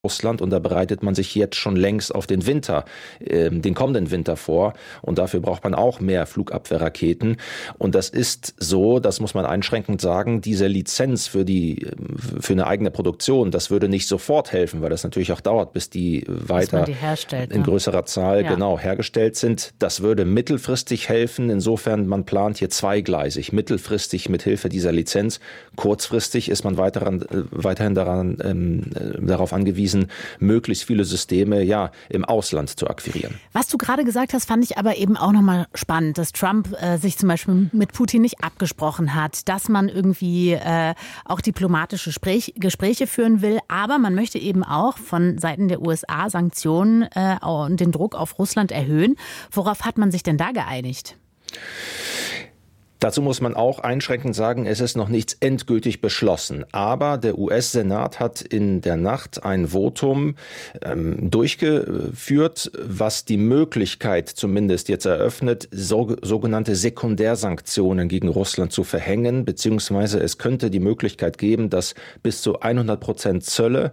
Russland. Und da bereitet man sich jetzt schon längst auf den Winter, den kommenden Winter vor. Und dafür braucht man auch mehr Flugabwehrraketen. Und das ist so, das muss man einschränkend sagen, diese Lizenz für eine eigene Produktion, das würde nicht sofort helfen, weil das natürlich auch dauert, bis die weiter in größerer Zahl hergestellt sind. Das würde mittelfristig helfen. Insofern, man plant hier zweigleisig. Mittelfristig mit Hilfe dieser Lizenz. Kurzfristig ist man weiterhin darauf angewiesen, möglichst viele Systeme im Ausland zu akquirieren. Was du gerade gesagt hast, fand ich aber eben auch nochmal spannend, dass Trump sich zum Beispiel mit Putin nicht abgesprochen hat, dass man irgendwie auch diplomatische Gespräche führen will, aber man möchte eben auch von Seiten der USA Sanktionen und den Druck auf Russland erhöhen. Worauf hat man sich denn da geeinigt? Dazu muss man auch einschränkend sagen, es ist noch nichts endgültig beschlossen. Aber der US-Senat hat in der Nacht ein Votum durchgeführt, was die Möglichkeit zumindest jetzt eröffnet, sogenannte Sekundärsanktionen gegen Russland zu verhängen. Beziehungsweise es könnte die Möglichkeit geben, dass bis zu 100% Zölle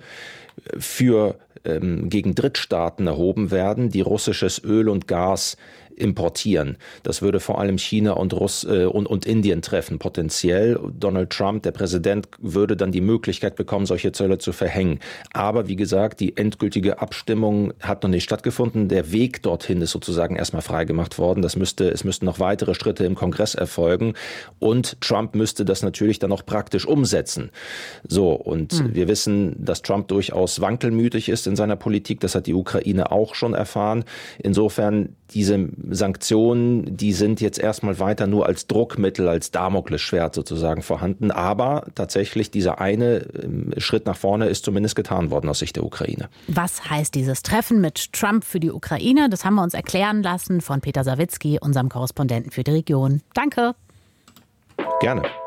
gegen Drittstaaten erhoben werden, die russisches Öl und Gas importieren. Das würde vor allem China und Indien treffen, potenziell. Donald Trump, der Präsident, würde dann die Möglichkeit bekommen, solche Zölle zu verhängen. Aber wie gesagt, die endgültige Abstimmung hat noch nicht stattgefunden. Der Weg dorthin ist sozusagen erstmal freigemacht worden. Es müssten noch weitere Schritte im Kongress erfolgen. Und Trump müsste das natürlich dann auch praktisch umsetzen. So, und wir wissen, dass Trump durchaus wankelmütig ist in seiner Politik. Das hat die Ukraine auch schon erfahren. Insofern, diese Sanktionen, die sind jetzt erstmal weiter nur als Druckmittel, als Damoklesschwert sozusagen vorhanden. Aber tatsächlich dieser eine Schritt nach vorne ist zumindest getan worden aus Sicht der Ukraine. Was heißt dieses Treffen mit Trump für die Ukraine? Das haben wir uns erklären lassen von Peter Sawicki, unserem Korrespondenten für die Region. Danke. Gerne.